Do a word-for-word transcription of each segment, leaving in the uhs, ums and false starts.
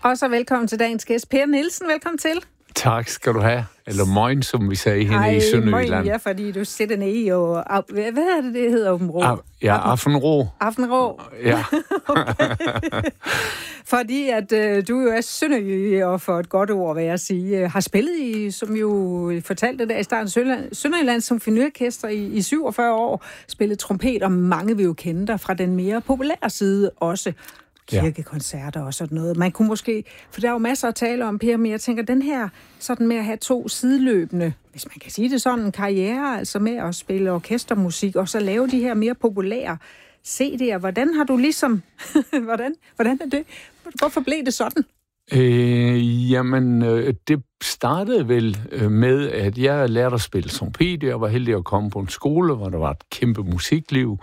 Og så velkommen til dagens gæst, Per Nielsen. Velkommen til. Tak skal du have. Eller morgen, som vi sagde hende i Sønderjylland. Ja, fordi du sidder nede i og... Hvad er det, det hedder? Åbenrå? Ah, ja, Aftenrå. Aftenrå. Ja. Fordi at øh, du jo er sønderjyde, og for et godt ord, hvad jeg siger, har spillet i, som jo fortalte der i starten, Sønderjyllands Symfoniorkester i, i syvogfyrre år, spillet trompet, og mange vil jo kende dig fra den mere populære side også. Kirkekoncerter og sådan noget. Man kunne måske, for der er jo masser at tale om, Per, men jeg tænker, den her, sådan med at have to sideløbende, hvis man kan sige det sådan, en karriere, altså med at spille orkestermusik, og så lave de her mere populære C D'er. Hvordan har du ligesom, hvordan, hvordan er det? Hvorfor blev det sådan? Øh, jamen, øh, det startede vel øh, med, at jeg lærte at spille trompet. Jeg var heldig at komme på en skole, hvor der var et kæmpe musikliv.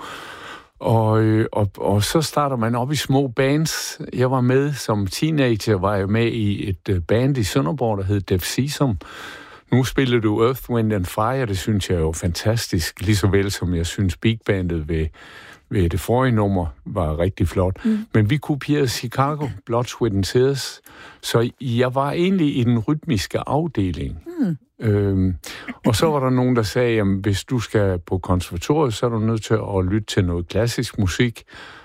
Og, og, og så starter man op i små bands. Jeg var med som teenager, var jeg med i et band i Sønderborg, der hed Def Sesam. Nu spiller du Earth, Wind and Fire, det synes jeg er jo fantastisk, lige så vel som jeg synes Big Bandet ved, ved det forrige nummer var rigtig flot. Mm. Men vi kopierede Chicago, Blood, Sweat and Tears, så jeg var egentlig i den rytmiske afdeling. Mm. Øhm, og så var der nogen, der sagde, jamen hvis du skal på konservatoriet, så er du nødt til at lytte til noget klassisk musik.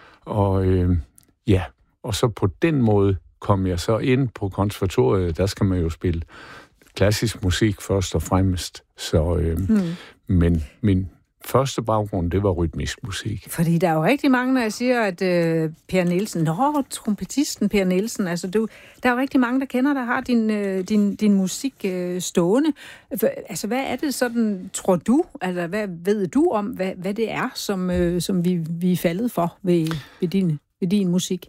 Og øhm, ja, og så på den måde kom jeg så ind på konservatoriet. Der skal man jo spille klassisk musik først og fremmest. Så, øhm, mm. Men min første baggrund, det var rytmisk musik. Fordi der er jo rigtig mange, der siger, at øh, Per Nielsen, nå, trompetisten Per Nielsen, altså du, der er jo rigtig mange, der kender, der har din, øh, din, din musik øh, stående. Altså, hvad er det sådan, tror du, altså, hvad ved du om, hvad, hvad det er, som, øh, som vi, vi er faldet for ved, ved, din, ved din musik?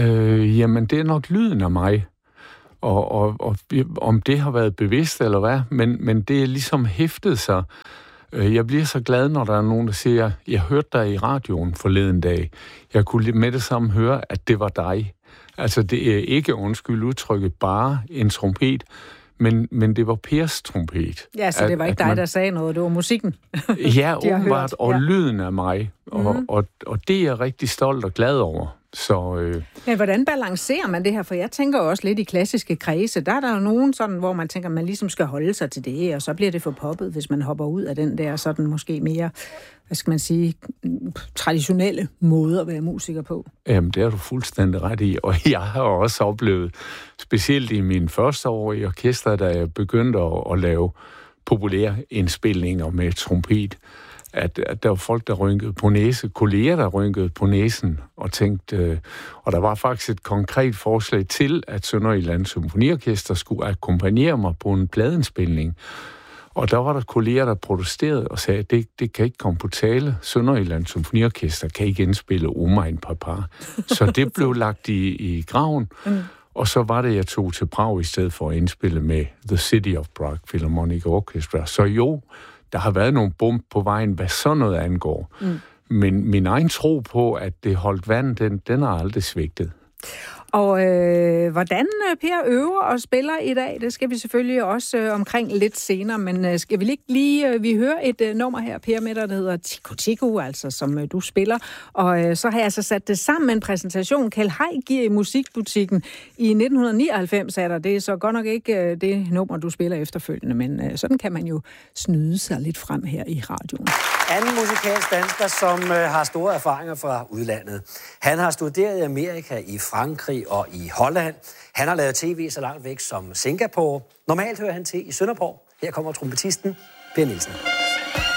Øh, jamen, det er nok lyden af mig. Og, og, og om det har været bevidst eller hvad, men, men det er ligesom hæftet sig. Jeg bliver så glad, når der er nogen, der siger, jeg hørte dig i radioen forleden dag. Jeg kunne med det samme høre, at det var dig. Altså, det er ikke, undskyld udtrykket, bare en trompet, men, men det var Pers trompet. Ja, så det var ikke dig, man... der sagde noget, det var musikken. Ja, åbenbart, og ja. Lyden af mig. Og, mm. og, og det er jeg rigtig stolt og glad over. Så, øh... Men hvordan balancerer man det her? For jeg tænker også lidt i klassiske kredse. Der er der jo nogen sådan, hvor man tænker, man ligesom skal holde sig til det, og så bliver det for poppet, hvis man hopper ud af den der sådan måske mere, hvad skal man sige, traditionelle måde at være musiker på. Jamen, det er du fuldstændig ret i, og jeg har også oplevet, specielt i mine første år i orkester, da jeg begyndte at, at lave populære indspilninger med trompet, At, at der var folk, der rynkede på næse, kolleger, der rynkede på næsen, og tænkte, øh, og der var faktisk et konkret forslag til, at Sønderjyllands Symfoniorkester skulle akkompagnere mig på en pladeindspilning. Og der var der kolleger, der protesterede og sagde, at det, det kan ikke komme på tale. Sønderjyllands Symfoniorkester kan ikke indspille Oma en Papa. Så det blev lagt i, i graven, mm. og så var det, jeg tog til Prag i stedet for at indspille med The City of Prague Philharmonic Orchestra. Så jo, der har været nogle bump på vejen, hvad sådan noget angår. Mm. Men min egen tro på, at det holdt vand, den, den har aldrig svigtet. Og øh, hvordan Per øver og spiller i dag, det skal vi selvfølgelig også øh, omkring lidt senere, men øh, skal vi ikke lige, øh, vi hører et øh, nummer her, Per, med dig, der hedder Tico Tico, altså som øh, du spiller, og øh, så har jeg altså sat det sammen med en præsentation, Kjeld Haik giver i Musikbutikken i nitten nioghalvfems, er der det, så godt nok ikke øh, det nummer, du spiller efterfølgende, men øh, sådan kan man jo snyde sig lidt frem her i radioen. Anden musikalsk dansker, som øh, har store erfaringer fra udlandet. Han har studeret i Amerika, i Frankrig og i Holland. Han har lavet tv så langt væk som Singapore. Normalt hører han til i Sønderborg. Her kommer trompetisten Per Nielsen.